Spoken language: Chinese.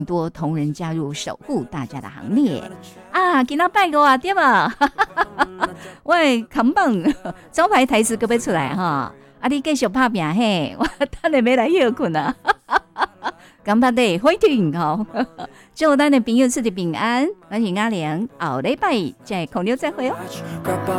多同仁加入守护大家的行列啊！今仔拜五啊，对吧？喂，扛棒招牌台词搁要出来哈！啊，你继续拍拼嘿，我等下要来休困啊！干巴的fighting 吼！祝咱的朋友出入平安，我是阿玲，后礼拜在空中再会哦。